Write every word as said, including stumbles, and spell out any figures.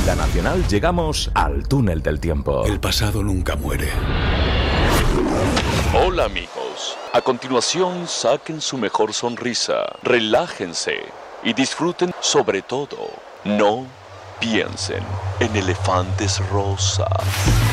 Onda Nacional llegamos al túnel del tiempo. El pasado nunca muere. Hola amigos, a continuación saquen su mejor sonrisa, relájense y disfruten sobre todo, no piensen en elefantes rosas.